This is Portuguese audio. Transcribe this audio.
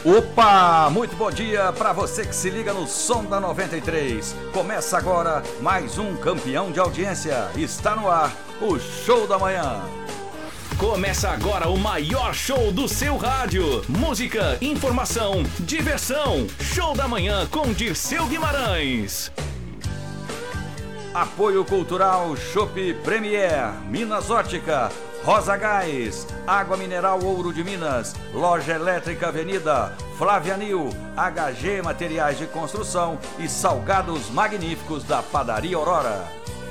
Opa, muito bom dia para você que se liga no Som da 93. Começa agora mais um campeão de audiência. Está no ar o Show da Manhã. Começa agora o maior show do seu rádio. Música, informação, diversão. Show da Manhã com Dirceu Guimarães. Apoio Cultural Chopp Premier, Minas Ótica, Rosa Gás, Água Mineral Ouro de Minas, Loja Elétrica Avenida, Flávia Nil, HG Materiais de Construção e Salgados Magníficos da Padaria Aurora.